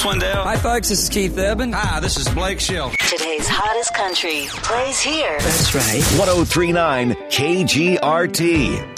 Swindell. Hi, folks. This is Keith Urban. Hi, this is Blake Shelton. Today's hottest country plays here. That's right. 1039 KGRT.